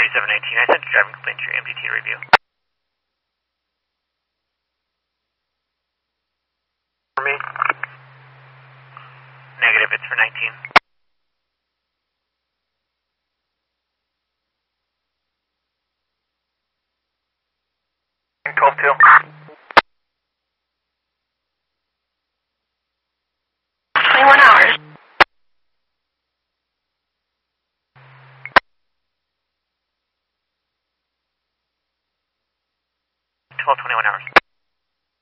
3719. I sent a driving complaint to your MDT review. For me? Negative, it's for 19. 12-2. 21 hours. 12, 21 hours.